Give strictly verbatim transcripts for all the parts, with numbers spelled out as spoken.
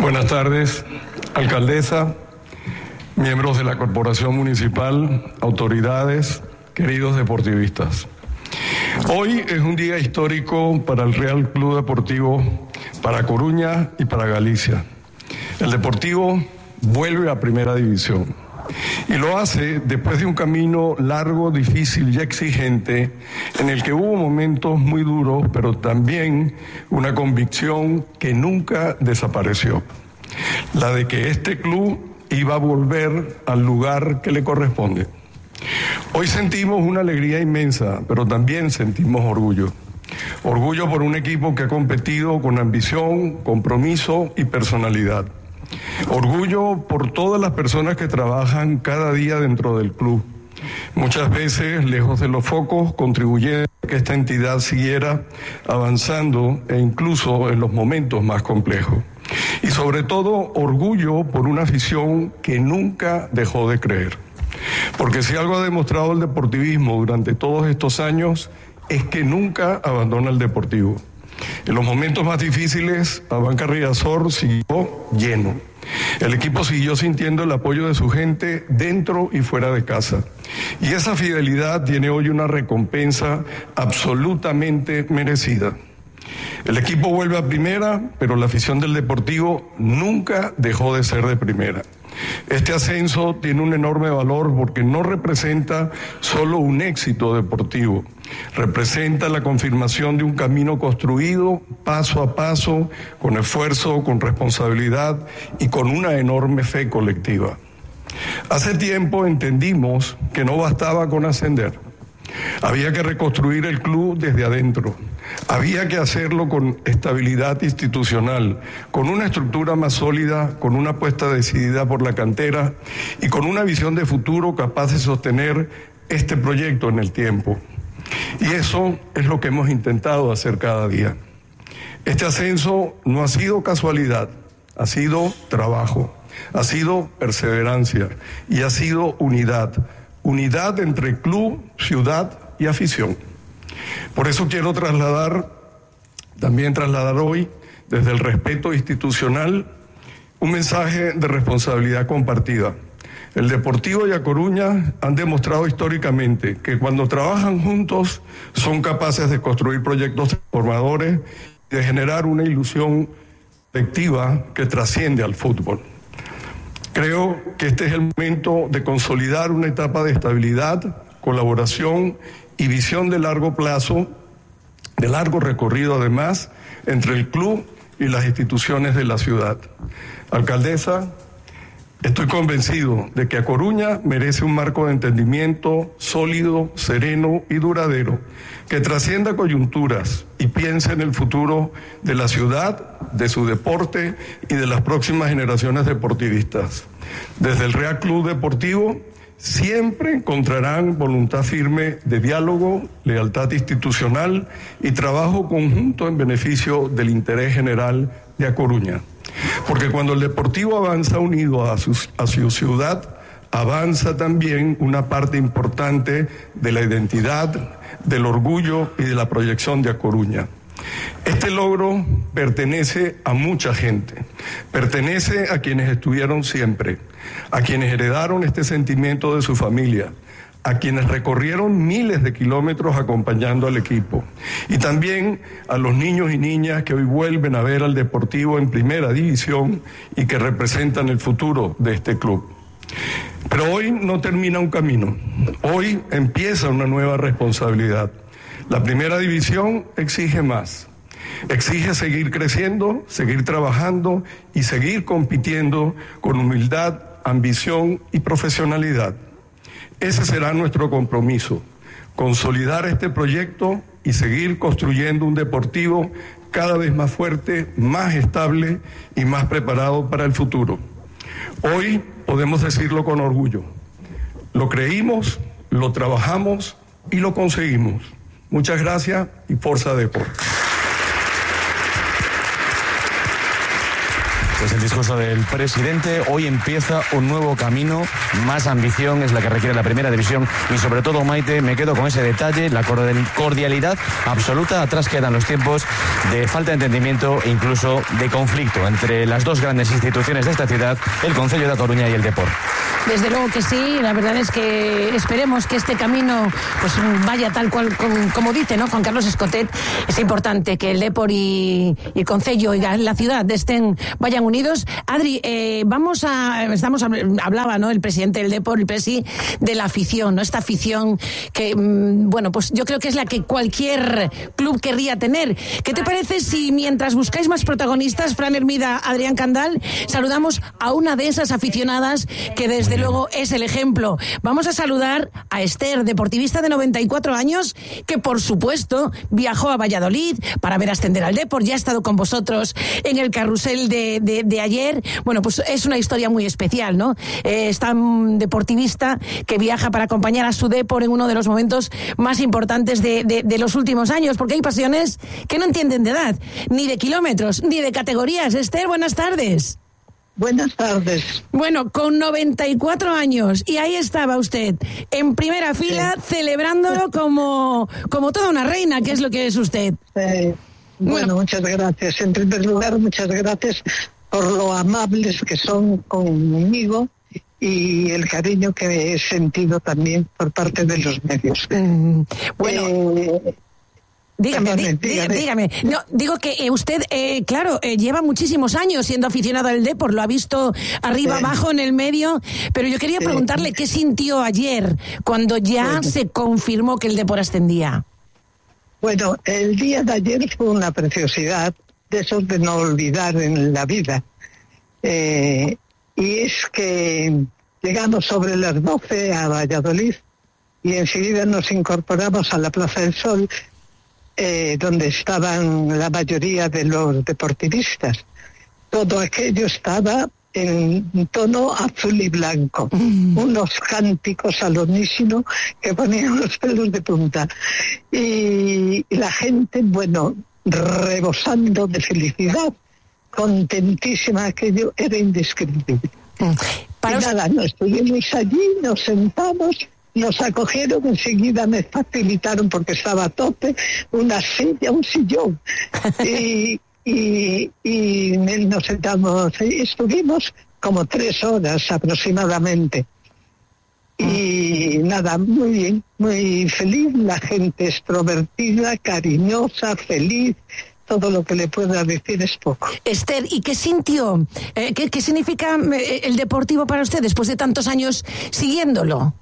Buenas tardes, alcaldesa, miembros de la Corporación Municipal, autoridades, queridos deportivistas. Hoy es un día histórico para el Real Club Deportivo, para Coruña y para Galicia. El Deportivo vuelve a Primera División y lo hace después de un camino largo, difícil y exigente en el que hubo momentos muy duros, pero también una convicción que nunca desapareció, la de que este club iba a volver al lugar que le corresponde. Hoy sentimos una alegría inmensa, pero también sentimos orgullo. Orgullo por un equipo que ha competido con ambición, compromiso y personalidad. Orgullo por todas las personas que trabajan cada día dentro del club. Muchas veces, lejos de los focos, contribuyendo a que esta entidad siguiera avanzando e incluso en los momentos más complejos. Y sobre todo, orgullo por una afición que nunca dejó de creer. Porque si algo ha demostrado el deportivismo durante todos estos años es que nunca abandona el Deportivo. En los momentos más difíciles, Abanca Riazor siguió lleno. El equipo siguió sintiendo el apoyo de su gente dentro y fuera de casa. Y esa fidelidad tiene hoy una recompensa absolutamente merecida. El equipo vuelve a primera, pero la afición del Deportivo nunca dejó de ser de primera. Este ascenso tiene un enorme valor porque no representa solo un éxito deportivo, representa la confirmación de un camino construido paso a paso, con esfuerzo, con responsabilidad y con una enorme fe colectiva. Hace tiempo entendimos que no bastaba con ascender. Había que reconstruir el club desde adentro. Había que hacerlo con estabilidad institucional, con una estructura más sólida, con una apuesta decidida por la cantera y con una visión de futuro capaz de sostener este proyecto en el tiempo. Y eso es lo que hemos intentado hacer cada día. Este ascenso no ha sido casualidad, ha sido trabajo, ha sido perseverancia y ha sido unidad. Unidad entre club, ciudad y afición. Por eso quiero trasladar, también trasladar hoy, desde el respeto institucional, un mensaje de responsabilidad compartida. El Deportivo y A Coruña han demostrado históricamente que cuando trabajan juntos son capaces de construir proyectos transformadores y de generar una ilusión colectiva que trasciende al fútbol. Creo que este es el momento de consolidar una etapa de estabilidad, colaboración y visión de largo plazo, de largo recorrido además, entre el club y las instituciones de la ciudad. Alcaldesa, estoy convencido de que A Coruña merece un marco de entendimiento sólido, sereno y duradero, que trascienda coyunturas y piense en el futuro de la ciudad, de su deporte y de las próximas generaciones deportivistas. Desde el Real Club Deportivo siempre encontrarán voluntad firme de diálogo, lealtad institucional y trabajo conjunto en beneficio del interés general de A Coruña. Porque cuando el Deportivo avanza unido a su, a su ciudad, avanza también una parte importante de la identidad, del orgullo y de la proyección de A Coruña. Este logro pertenece a mucha gente, pertenece a quienes estuvieron siempre, a quienes heredaron este sentimiento de su familia, a quienes recorrieron miles de kilómetros acompañando al equipo, y también a los niños y niñas que hoy vuelven a ver al Deportivo en Primera División y que representan el futuro de este club. Pero hoy no termina un camino, hoy empieza una nueva responsabilidad. La Primera División exige más, exige seguir creciendo, seguir trabajando y seguir compitiendo con humildad, ambición y profesionalidad. Ese será nuestro compromiso, consolidar este proyecto y seguir construyendo un Deportivo cada vez más fuerte, más estable y más preparado para el futuro. Hoy podemos decirlo con orgullo. Lo creímos, lo trabajamos y lo conseguimos. Muchas gracias y Forza Depor. Es el discurso del presidente. Hoy empieza un nuevo camino, más ambición es la que requiere la primera división y sobre todo, Maite, me quedo con ese detalle, la cordialidad absoluta. Atrás quedan los tiempos de falta de entendimiento e incluso de conflicto entre las dos grandes instituciones de esta ciudad, el Concello de A Coruña y el Depor. Desde luego que sí, la verdad es que esperemos que este camino pues vaya tal cual como, como dice, ¿no? Juan Carlos Escotet. Es importante que el Depor y, y el Concello y la ciudad estén, vayan unidos. Adri, eh, vamos a, estamos, hablaba, ¿no? El presidente del Depor, el presi, de la afición, ¿no? Esta afición que, bueno, pues yo creo que es la que cualquier club querría tener. ¿Qué te parece si mientras buscáis más protagonistas, Fran Hermida, Adrián Candal, saludamos a una de esas aficionadas que desde luego es el ejemplo? Vamos a saludar a Esther, deportivista de noventa y cuatro años, que por supuesto viajó a Valladolid para ver ascender al Depor. Ya ha estado con vosotros en el carrusel de, de, de ayer. Bueno, pues es una historia muy especial, ¿no? Eh, está un deportivista que viaja para acompañar a su Depor en uno de los momentos más importantes de, de, de los últimos años, porque hay pasiones que no entienden de edad, ni de kilómetros, ni de categorías. Esther, buenas tardes. Buenas tardes. Bueno, con noventa y cuatro años, y ahí estaba usted, en primera fila, sí, celebrándolo como, como toda una reina, que es lo que es usted. Sí. Bueno, bueno, muchas gracias. En primer lugar, muchas gracias por lo amables que son conmigo y el cariño que he sentido también por parte de los medios. Mm, bueno... Eh, Dígame, Perdone, dí, dígame. dígame. No, digo que eh, usted, eh, claro, eh, lleva muchísimos años siendo aficionado al Depor, lo ha visto arriba, sí, abajo, en el medio, pero yo quería sí. preguntarle qué sintió ayer cuando ya sí. se confirmó que el Depor ascendía. Bueno, el día de ayer fue una preciosidad, de esos de no olvidar en la vida. Eh, y es que llegamos sobre las doce a Valladolid y enseguida nos incorporamos a la Plaza del Sol, Eh, donde estaban la mayoría de los deportivistas. Todo aquello estaba en tono azul y blanco, mm. unos cánticos al unísono que ponían los pelos de punta. Y, y la gente, bueno, rebosando de felicidad, contentísima, aquello era indescriptible. Mm. Para y os... nada, nos estuvimos allí, nos sentamos, nos acogieron, enseguida me facilitaron, porque estaba a tope, una silla, un sillón. Y, y, y nos sentamos, y estuvimos como tres horas aproximadamente. Y nada, muy bien, muy feliz, la gente extrovertida, cariñosa, feliz. Todo lo que le pueda decir es poco. Esther, ¿y qué sintió? Eh, ¿qué, ¿Qué significa el Deportivo para usted después de tantos años siguiéndolo?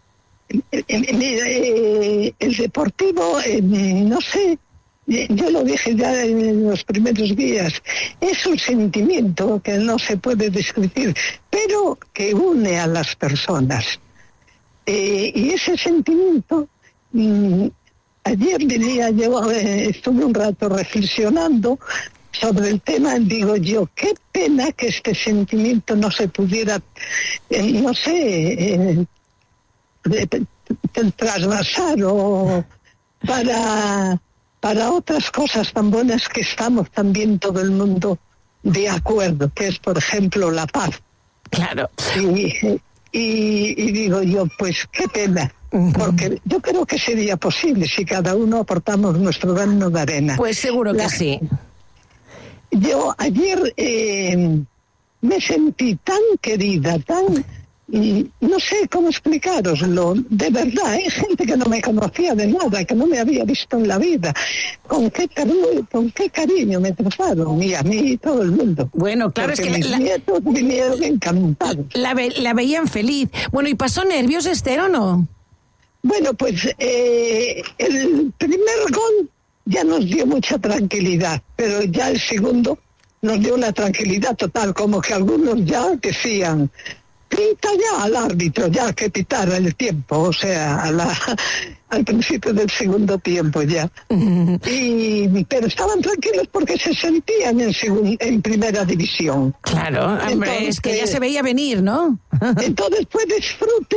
El, el Deportivo, no sé, yo lo dije ya en los primeros días, es un sentimiento que no se puede describir, pero que une a las personas. Eh, y ese sentimiento, mmm, ayer venía yo, eh, estuve un rato reflexionando sobre el tema, digo yo, qué pena que este sentimiento no se pudiera, eh, no sé, eh, De, de, de trasvasar o para, para otras cosas tan buenas que estamos también todo el mundo de acuerdo, que es, por ejemplo, la paz. Claro. Y, y, y digo yo, pues qué pena, uh-huh. porque yo creo que sería posible si cada uno aportamos nuestro grano de arena. Pues seguro que la, sí. Yo ayer eh, me sentí tan querida, tan... Y no sé cómo explicaroslo, de verdad, hay gente que no me conocía de nada, que no me había visto en la vida, con qué ternura, con qué cariño me trataron, y a mí y todo el mundo. Bueno, claro, porque es que mis la, nietos vinieron encantados. La, la veían feliz. Bueno, ¿y pasó nervios, Esther, o no? Bueno, pues eh, el primer gol ya nos dio mucha tranquilidad, pero ya el segundo nos dio una tranquilidad total, como que algunos ya decían... Pita ya al árbitro, ya que pitara el tiempo, o sea, a la, al principio del segundo tiempo ya. Y, pero estaban tranquilos porque se sentían en, segun, en primera división. Claro, hombre, entonces, es que ya se veía venir, ¿no? Entonces fue disfrute,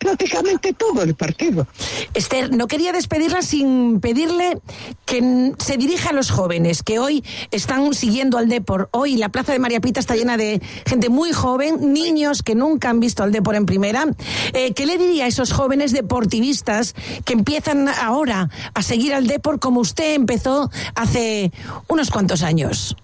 prácticamente todo el partido. Esther, no quería despedirla sin pedirle que se dirija a los jóvenes que hoy están siguiendo al Depor. Hoy la plaza de María Pita está llena de gente muy joven, niños que nunca han visto al Depor en primera. Eh, ¿Qué le diría a esos jóvenes deportivistas que empiezan ahora a seguir al Depor como usted empezó hace unos cuantos años?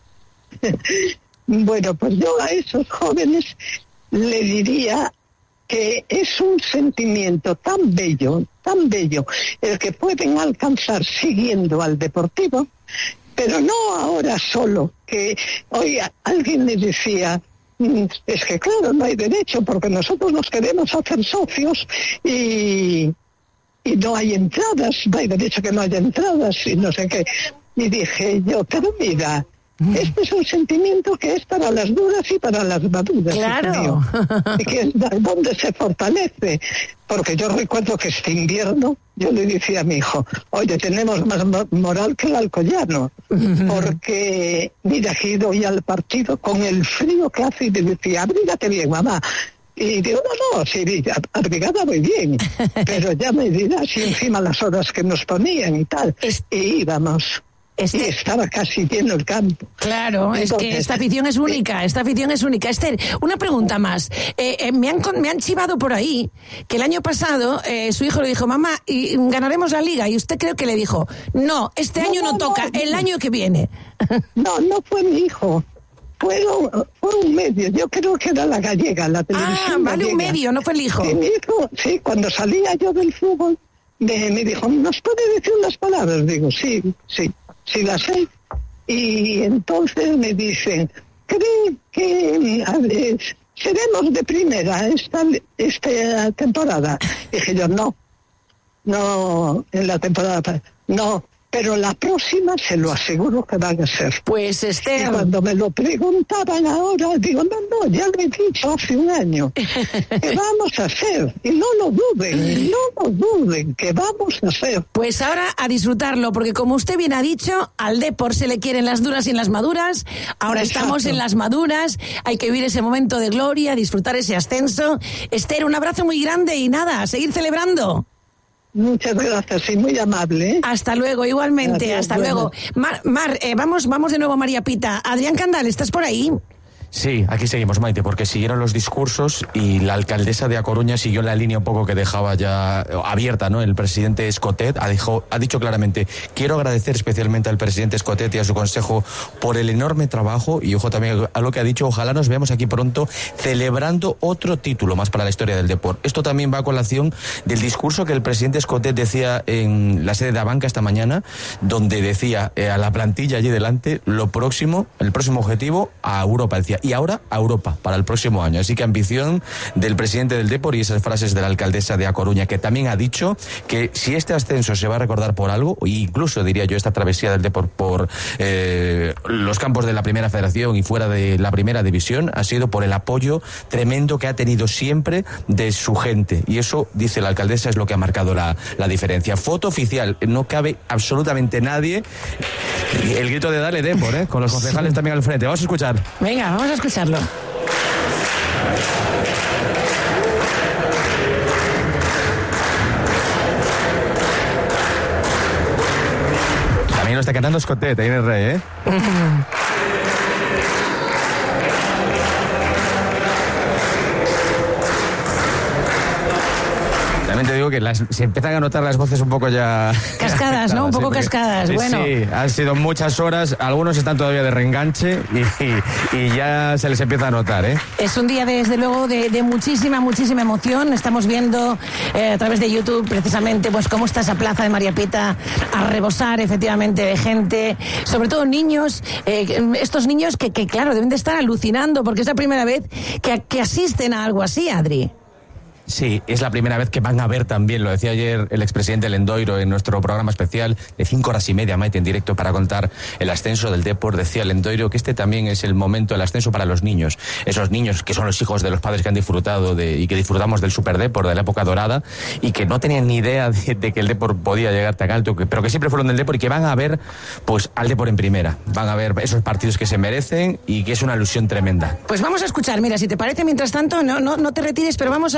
Bueno, pues yo a esos jóvenes le diría que es un sentimiento tan bello, tan bello, el que pueden alcanzar siguiendo al Deportivo, pero no ahora solo, que hoy alguien me decía, es que claro, no hay derecho, porque nosotros nos queremos hacer socios y, y no hay entradas, no hay derecho que no haya entradas y no sé qué. Y dije yo, pero mira, este es un sentimiento que es para las duras y para las maduras. Claro. Y que es donde se fortalece. Porque yo recuerdo que este invierno yo le decía a mi hijo, oye, tenemos más moral que el alcoyano. Porque, mira, que he ido ya al partido con el frío que hace y me decía, abrígate bien, mamá. Y digo, no, no, sí, abrigada muy bien. Pero ya me dirás si encima las horas que nos ponían y tal. Y íbamos. Este... Y estaba casi lleno el campo. Claro, Entonces, es que esta afición es única, esta afición es única. Esther, una pregunta más. Eh, eh, me, han, me han chivado por ahí que el año pasado eh, su hijo le dijo, mamá, y ganaremos la liga. Y usted creo que le dijo, no, este año no, no, no toca, no, el año que viene. No, no fue mi hijo. Fue, fue un medio, yo creo que era la gallega, la televisión Ah, vale, gallega. Un medio, no fue el hijo. Y mi hijo, sí, cuando salía yo del fútbol, me, me dijo, ¿nos puede decir unas palabras? Digo, sí, sí. Sí las sé. Y entonces me dicen, ¿cree que a ver, seremos de primera esta, esta temporada? Dije yo, no, no, en la temporada, no, pero la próxima se lo aseguro que van a ser. Pues Esther... Y cuando me lo preguntaban ahora, digo, no, no, ya lo he dicho hace un año, que vamos a hacer, y no lo duden, no lo duden, que vamos a hacer. Pues ahora a disfrutarlo, porque como usted bien ha dicho, al Depor se le quieren las duras y las maduras, ahora Exacto. estamos en las maduras, hay que vivir ese momento de gloria, disfrutar ese ascenso. Esther, un abrazo muy grande y nada, a seguir celebrando. Muchas gracias, sí, muy amable. ¿eh? Hasta luego, igualmente, gracias, hasta bueno. luego. Mar, Mar eh, vamos, vamos de nuevo a María Pita. Adrián Candal, ¿estás por ahí? Sí, aquí seguimos, Maite, porque siguieron los discursos y la alcaldesa de A Coruña siguió la línea un poco que dejaba ya abierta, ¿no? El presidente Escotet ha, dijo, ha dicho claramente, quiero agradecer especialmente al presidente Escotet y a su consejo por el enorme trabajo, y ojo también a lo que ha dicho, ojalá nos veamos aquí pronto celebrando otro título más para la historia del deporte. Esto también va a colación del discurso que el presidente Escotet decía en la sede de Abanca esta mañana, donde decía eh, a la plantilla allí delante, lo próximo, el próximo objetivo a Europa, decía, y ahora a Europa para el próximo año. Así que ambición del presidente del Depor y esas frases de la alcaldesa de A Coruña, que también ha dicho que si este ascenso se va a recordar por algo, o incluso diría yo esta travesía del Depor por eh, los campos de la Primera Federación y fuera de la Primera División, ha sido por el apoyo tremendo que ha tenido siempre de su gente. Y eso, dice la alcaldesa, es lo que ha marcado la, la diferencia. Foto oficial, no cabe absolutamente nadie. El grito de dale Depor, ¿eh? Con los concejales también al frente. Vamos a escuchar. Venga, vamos a escucharlo. También lo está cantando Escotet, ahí en el Rey, ¿eh? También te digo que las, se empiezan a notar las voces un poco ya... Cascadas, ¿no? Un poco sí, cascadas, sí, bueno. Sí, han sido muchas horas, algunos están todavía de reenganche y, y, y ya se les empieza a notar, ¿eh? Es un día, desde luego, de, de muchísima, muchísima emoción. Estamos viendo eh, a través de YouTube, precisamente, pues cómo está esa plaza de María Pita a rebosar, efectivamente, de gente, sobre todo niños, eh, estos niños que, que, claro, deben de estar alucinando, porque es la primera vez que, que asisten a algo así, Adri. Sí, es la primera vez que van a ver también, lo decía ayer el expresidente Lendoiro en nuestro programa especial de cinco horas y media, Maite, en directo para contar el ascenso del Depor. Decía Lendoiro que este también es el momento del ascenso para los niños, esos niños que son los hijos de los padres que han disfrutado de, y que disfrutamos del Super Depor, de la época dorada, y que no tenían ni idea de, de que el Depor podía llegar tan alto, que, pero que siempre fueron del Depor y que van a ver pues al Depor en primera, van a ver esos partidos que se merecen y que es una ilusión tremenda. Pues vamos a escuchar, mira, si te parece, mientras tanto, no, no, no te retires, pero vamos a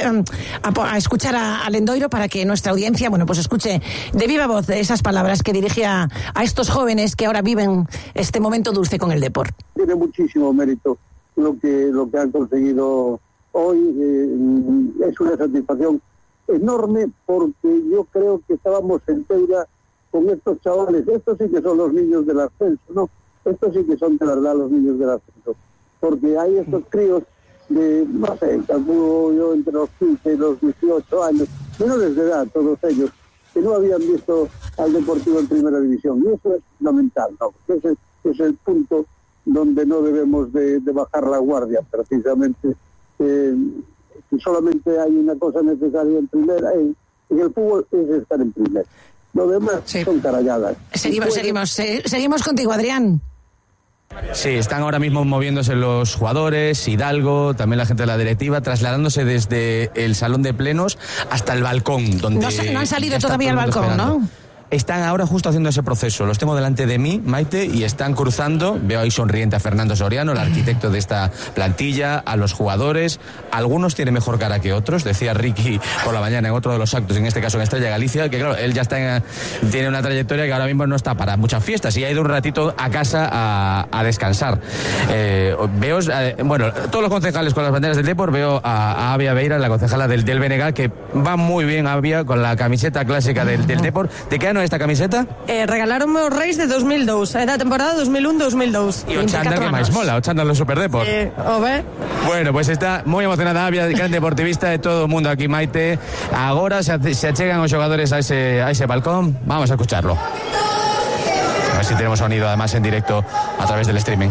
a, a escuchar a, a Lendoiro para que nuestra audiencia, bueno, pues escuche de viva voz esas palabras que dirigía a estos jóvenes que ahora viven este momento dulce con el Depor. Tiene muchísimo mérito lo que lo que han conseguido hoy. Eh, es una satisfacción enorme, porque yo creo que estábamos en deuda con estos chavales. Estos sí que son los niños del ascenso, ¿no? Estos sí que son de verdad los niños del ascenso, porque hay estos críos de, no sé, calculo yo entre los quince y los dieciocho años, menores de edad todos ellos, que no habían visto al Deportivo en primera división, y eso es fundamental, ¿no? Porque ese es el punto donde no debemos de, de bajar la guardia, precisamente. Eh, solamente hay una cosa necesaria en primera, en, en el fútbol, es estar en primera. Lo demás sí. son caralladas. Seguimos, puede... seguimos, eh, seguimos contigo, Adrián. Sí, están ahora mismo moviéndose los jugadores, Hidalgo, también la gente de la directiva, trasladándose desde el salón de plenos hasta el balcón, donde no, no han salido todavía al balcón, esperando. ¿No? Están ahora justo haciendo ese proceso. Los tengo delante de mí, Maite, y están cruzando. Veo ahí sonriente a Fernando Soriano, el arquitecto de esta plantilla, a los jugadores. Algunos tienen mejor cara que otros, decía Ricky por la mañana en otro de los actos, en este caso en Estrella Galicia, que claro, él ya está en, tiene una trayectoria que ahora mismo no está para muchas fiestas y ha ido un ratito a casa a, a descansar. Eh, veo, eh, bueno, todos los concejales con las banderas del Depor, veo a, a Avia Beira, la concejala del, del B N G, que va muy bien, Avia, con la camiseta clásica del, del Depor. ¿De qué año esta camiseta? Eh, regalaronme os Reis de dos mil dos, é da temporada dos mil un dos mil dos. E o chándal que máis mola, o chándal do Superdepor. Eh, o ve? Bueno, pues está moi emocionada Avia, gran deportivista de todo o mundo aquí, Maite. Agora se, se achegan os xogadores a ese, a ese balcón. Vamos a escucharlo. A ver si tenemos sonido además en directo a través del streaming.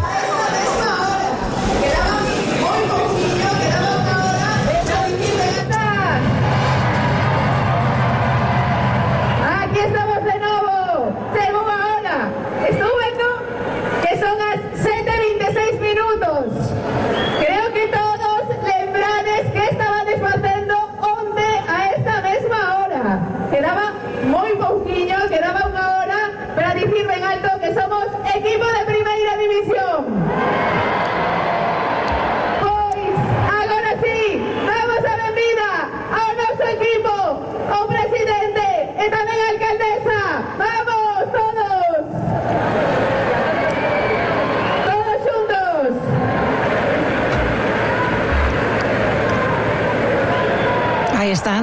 Equipo de Primeira División. Pois, agora sí, damos a benvida ao noso equipo, ao presidente e tamén a alcaldesa. Vamos, todos. Todos xuntos. Ahí están.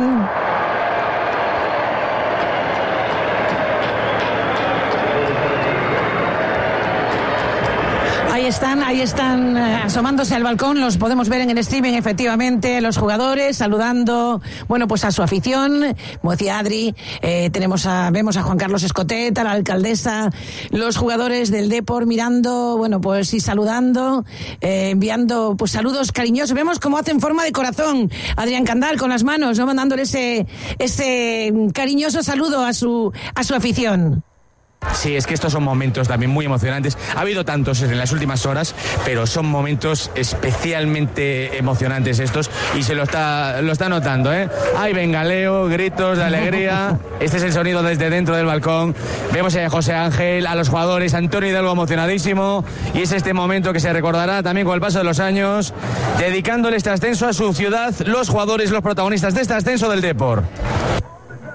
Ahí están, ahí están eh, asomándose al balcón, los podemos ver en el streaming, efectivamente, los jugadores saludando, bueno, pues a su afición, como decía Adri, eh, tenemos a, vemos a Juan Carlos Escotet, a la alcaldesa, los jugadores del Depor mirando, bueno, pues y saludando, eh, enviando pues saludos cariñosos, vemos cómo hacen forma de corazón, Adrián Candal con las manos, ¿no? Mandándole ese, ese cariñoso saludo a su, a su afición. Sí, es que estos son momentos también muy emocionantes. Ha habido tantos en las últimas horas, pero son momentos especialmente emocionantes estos, y se lo está, lo está notando, ¿eh? Hay bengaleo, gritos de alegría. Este es el sonido desde dentro del balcón. Vemos a José Ángel, a los jugadores, Antonio Hidalgo emocionadísimo, y es este momento que se recordará también con el paso de los años, dedicándole este ascenso a su ciudad, los jugadores, los protagonistas de este ascenso del Depor.